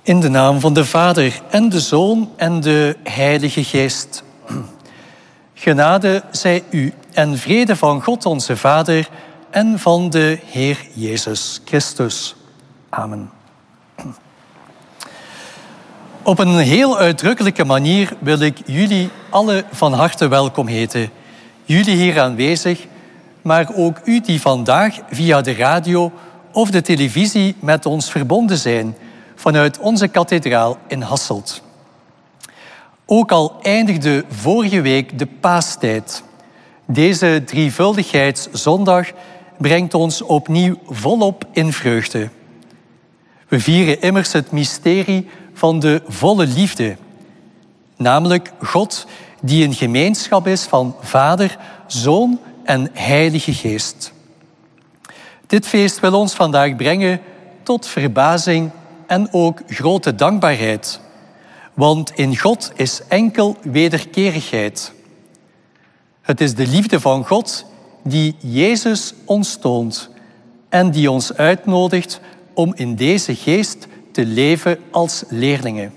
In de naam van de Vader en de Zoon en de Heilige Geest. Genade zij u en vrede van God onze Vader en van de Heer Jezus Christus. Amen. Op een heel uitdrukkelijke manier wil ik jullie alle van harte welkom heten. Jullie hier aanwezig, maar ook u die vandaag via de radio of de televisie met ons verbonden zijn vanuit onze kathedraal in Hasselt. Ook al eindigde vorige week de paastijd. Deze drievuldigheidszondag brengt ons opnieuw volop in vreugde. We vieren immers het mysterie van de volle liefde. Namelijk God die een gemeenschap is van Vader, Zoon en Heilige Geest. Dit feest wil ons vandaag brengen tot verbazing en ook grote dankbaarheid. Want in God is enkel wederkerigheid. Het is de liefde van God die Jezus ons toont en die ons uitnodigt om in deze geest te leven als leerlingen.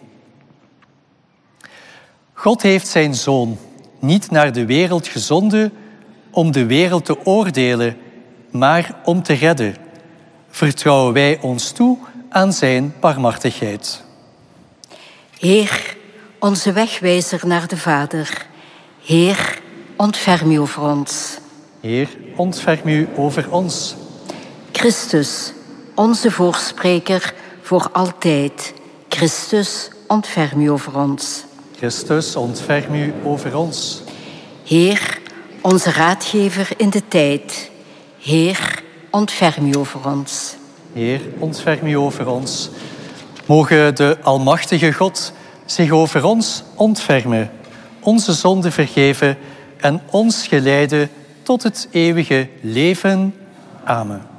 God heeft zijn Zoon niet naar de wereld gezonden om de wereld te oordelen, maar om te redden. Vertrouwen wij ons toe aan zijn barmhartigheid. Heer, onze wegwijzer naar de Vader. Heer, ontferm u over ons. Heer, ontferm u over ons. Christus, onze voorspreker voor altijd. Christus, ontferm u over ons. Christus, ontferm u over ons. Heer, onze raadgever in de tijd. Heer, ontferm u over ons. Heer, ontferm u over ons. Mogen de Almachtige God zich over ons ontfermen, onze zonden vergeven en ons geleiden tot het eeuwige leven. Amen.